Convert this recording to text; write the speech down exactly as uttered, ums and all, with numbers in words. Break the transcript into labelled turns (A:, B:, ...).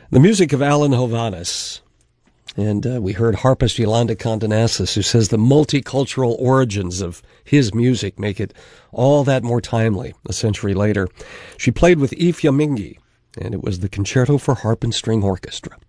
A: The music of Alan Hovhaness. And uh, we heard harpist Yolanda Condonasis, who says the multicultural origins of his music make it all that more timely a century later. She played with Ifeanyi, and it was the Concerto for Harp and String Orchestra.